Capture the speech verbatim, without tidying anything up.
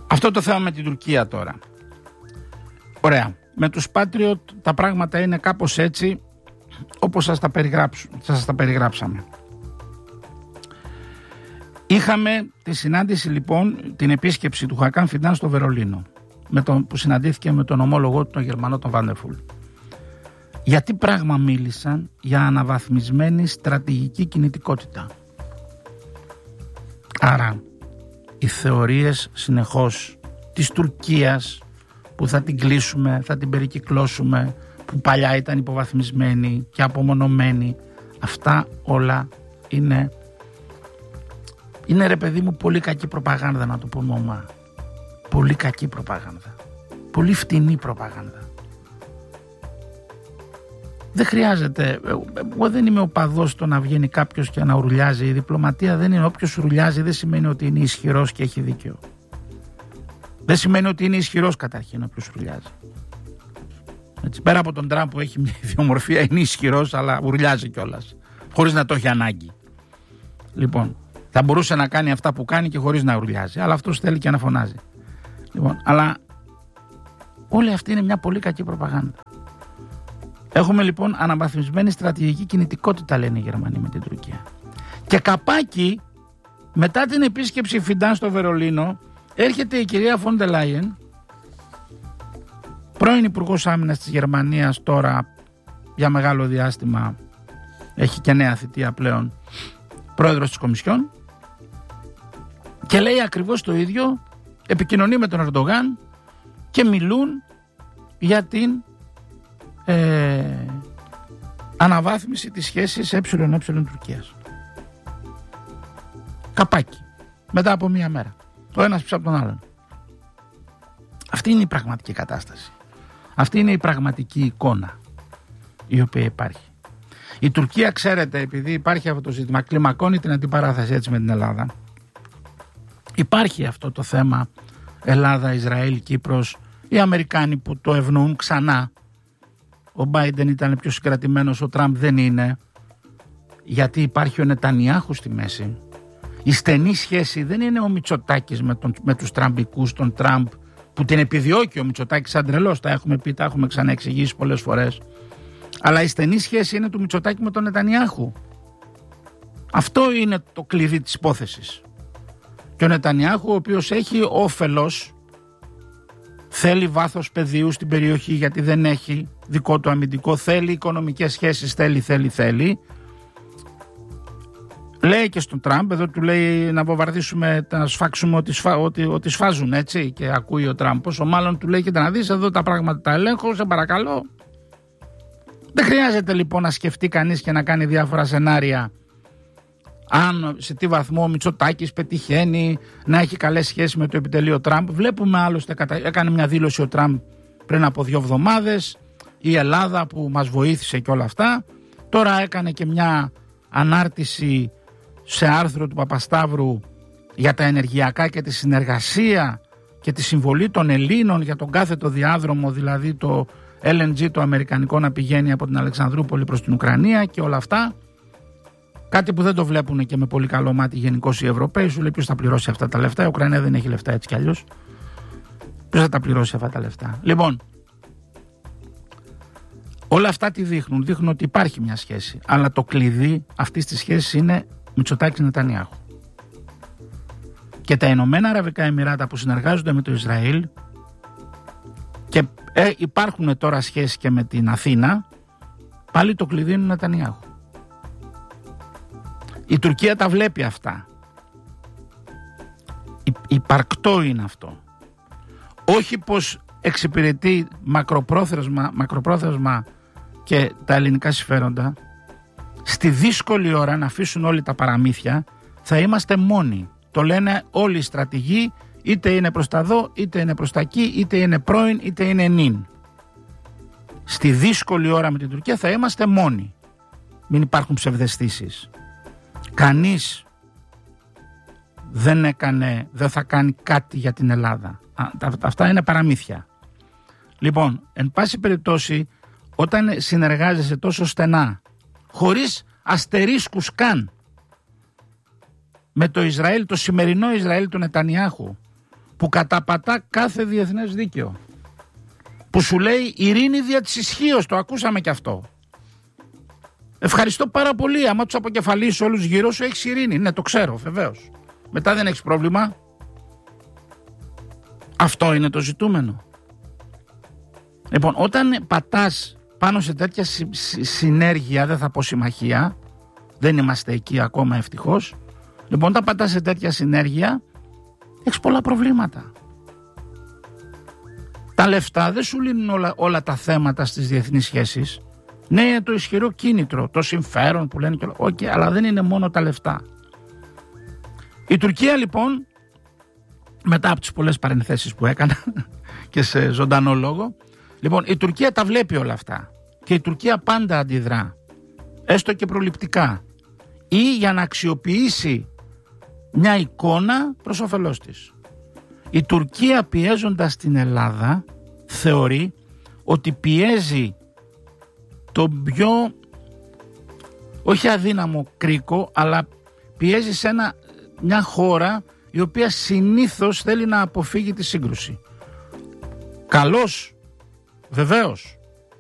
Αυτό το θέμα με την Τουρκία τώρα. Ωραία. Με τους Patriot τα πράγματα είναι κάπως έτσι όπως σας τα, σας τα περιγράψαμε. Είχαμε τη συνάντηση λοιπόν, την επίσκεψη του Χακάν Φιντάν στο Βερολίνο, με τον, που συναντήθηκε με τον ομόλογο του τον Γερμανό τον Βάντερφουλ. Για τι πράγμα μίλησαν? Για αναβαθμισμένη στρατηγική κινητικότητα. Άρα οι θεωρίες συνεχώς της Τουρκίας που θα την κλείσουμε, θα την περικυκλώσουμε, που παλιά ήταν υποβαθμισμένη και απομονωμένη, αυτά όλα είναι είναι ρε παιδί μου πολύ κακή προπαγάνδα, να το πούμε ομά. Πολύ κακή προπαγάνδα, πολύ φτηνή προπαγάνδα. Δεν χρειάζεται, εγώ δεν είμαι οπαδός το να βγαίνει κάποιος και να ουρλιάζει. Η διπλωματία δεν είναι, όποιος ουρλιάζει δεν σημαίνει ότι είναι ισχυρός και έχει δίκιο. Δεν σημαίνει ότι είναι ισχυρός καταρχήν όποιος ουρλιάζει. Έτσι, πέρα από τον Τραμπ που έχει μια ιδιομορφία, είναι ισχυρός αλλά ουρλιάζει κιόλας, χωρίς να το έχει ανάγκη. Λοιπόν, θα μπορούσε να κάνει αυτά που κάνει και χωρίς να ουρλιάζει, αλλά αυτός θέλει και να φωνάζει. Λοιπόν, αλλά όλη αυτή είναι μια πολύ κακή προπαγάνδα. Έχουμε λοιπόν αναβαθμισμένη στρατηγική κινητικότητα, λένε οι Γερμανοί, με την Τουρκία. Και καπάκι, μετά την επίσκεψη Φιντάν στο Βερολίνο, έρχεται η κυρία Φον ντερ Λάιεν, πρώην Υπουργός Άμυνας της Γερμανίας, τώρα για μεγάλο διάστημα έχει και νέα θητεία πλέον, πρόεδρος της Κομισιόν, και λέει ακριβώς το ίδιο, επικοινωνεί με τον Ερντογάν και μιλούν για την ε, αναβάθμιση της σχέσης ΕΕ Τουρκίας. Καπάκι. Μετά από μία μέρα. Το ένας πίσω από τον άλλον. Αυτή είναι η πραγματική κατάσταση. Αυτή είναι η πραγματική εικόνα η οποία υπάρχει. Η Τουρκία, ξέρετε, επειδή υπάρχει αυτό το ζήτημα, κλιμακώνει την αντιπαράθεση έτσι με την Ελλάδα. Υπάρχει αυτό το θέμα Ελλάδα, Ισραήλ, Κύπρος, οι Αμερικάνοι που το ευνοούν ξανά. Ο Μπάιντεν ήταν πιο συγκρατημένος, ο Τραμπ δεν είναι, γιατί υπάρχει ο Νετανιάχου στη μέση. Η στενή σχέση δεν είναι ο Μητσοτάκης με, τον, με τους τραμπικούς, τον Τραμπ, που την επιδιώκει ο Μητσοτάκης σαν τρελός, τα έχουμε πει, τα έχουμε ξαναεξηγήσει πολλές φορές. Αλλά η στενή σχέση είναι του Μητσοτάκη με τον Νετανιάχου. Αυτό είναι το κλειδί της υπόθεσης. Και ο Νετανιάχου, ο οποίος έχει όφελος, θέλει βάθος πεδίου στην περιοχή γιατί δεν έχει δικό του αμυντικό, θέλει οικονομικές σχέσεις, θέλει, θέλει, θέλει. Λέει και στον Τραμπ, εδώ του λέει να βομβαρδίσουμε, να σφάξουμε ό,τι, σφα, ό,τι, ό,τι σφάζουν, έτσι, και ακούει ο Τραμπ. Πόσο μάλλον του λέει, κοίτα να δεις, εδώ τα πράγματα τα ελέγχω, σε παρακαλώ. Δεν χρειάζεται λοιπόν να σκεφτεί κανείς και να κάνει διάφορα σενάρια αν σε τι βαθμό ο Μητσοτάκης πετυχαίνει να έχει καλές σχέσεις με το επιτελείο Τραμπ. Βλέπουμε άλλωστε, έκανε μια δήλωση ο Τραμπ πριν από δύο εβδομάδες, η Ελλάδα που μας βοήθησε και όλα αυτά. Τώρα έκανε και μια ανάρτηση σε άρθρο του Παπασταύρου για τα ενεργειακά και τη συνεργασία και τη συμβολή των Ελλήνων για τον κάθετο διάδρομο, δηλαδή το ελ εν τζι το αμερικανικό να πηγαίνει από την Αλεξανδρούπολη προς την Ουκρανία και όλα αυτά. Κάτι που δεν το βλέπουν και με πολύ καλό μάτι γενικώς οι Ευρωπαίοι. Σου λέει ποιος θα πληρώσει αυτά τα λεφτά. Η Ουκρανία δεν έχει λεφτά έτσι κι αλλιώς. Ποιος θα τα πληρώσει αυτά τα λεφτά? Λοιπόν, όλα αυτά τι δείχνουν? Δείχνουν ότι υπάρχει μια σχέση. Αλλά το κλειδί αυτής της σχέσης είναι Μητσοτάκης Νετανιάχου. Και τα Ηνωμένα Αραβικά Εμιράτα που συνεργάζονται με το Ισραήλ, και ε, υπάρχουν τώρα σχέσεις και με την Αθήνα, πάλι το κλειδί είναι ο Νετανιάχου. Η Τουρκία τα βλέπει αυτά. Υ, υπαρκτό είναι αυτό. Όχι πως εξυπηρετεί μακροπρόθεσμα, μακροπρόθεσμα και τα ελληνικά συμφέροντα. Στη δύσκολη ώρα να αφήσουν όλοι τα παραμύθια, θα είμαστε μόνοι. Το λένε όλοι οι στρατηγοί, είτε είναι προς τα δω, είτε είναι προς τα εκεί, είτε είναι πρώην, είτε είναι νυν. Στη δύσκολη ώρα με την Τουρκία θα είμαστε μόνοι. Μην υπάρχουν ψευδαισθήσεις. Κανείς δεν έκανε, δεν θα κάνει κάτι για την Ελλάδα. Αυτά είναι παραμύθια. Λοιπόν, εν πάση περιπτώσει, όταν συνεργάζεσαι τόσο στενά, χωρίς αστερίσκους καν, με το Ισραήλ, το σημερινό Ισραήλ του Νετανιάχου, που καταπατά κάθε διεθνές δίκαιο, που σου λέει ειρήνη δια της ισχύως, το ακούσαμε και αυτό. Ευχαριστώ πάρα πολύ, άμα τους αποκεφαλίσεις όλους γύρω σου έχεις ειρήνη. Ναι, το ξέρω βεβαίως. Μετά δεν έχεις πρόβλημα. Αυτό είναι το ζητούμενο. Λοιπόν, όταν πατάς πάνω σε τέτοια συ, συ, συνέργεια, δεν θα πω συμμαχία, δεν είμαστε εκεί ακόμα ευτυχώς. Λοιπόν, όταν πατάς σε τέτοια συνέργεια έχεις πολλά προβλήματα. Τα λεφτά δεν σου λύνουν όλα, όλα τα θέματα στις διεθνείς σχέσεις. Ναι, είναι το ισχυρό κίνητρο, το συμφέρον που λένε και όλα. Okay, αλλά δεν είναι μόνο τα λεφτά. Η Τουρκία λοιπόν, μετά από τις πολλές παρενθέσεις που έκανα και σε ζωντανό λόγο, λοιπόν, η Τουρκία τα βλέπει όλα αυτά. Και η Τουρκία πάντα αντιδρά, έστω και προληπτικά, ή για να αξιοποιήσει μια εικόνα προς όφελός της. Η Τουρκία, πιέζοντας την Ελλάδα, θεωρεί ότι πιέζει τον πιο, όχι αδύναμο κρίκο, αλλά πιέζει σε ένα, μια χώρα η οποία συνήθως θέλει να αποφύγει τη σύγκρουση. Καλώς, βεβαίως,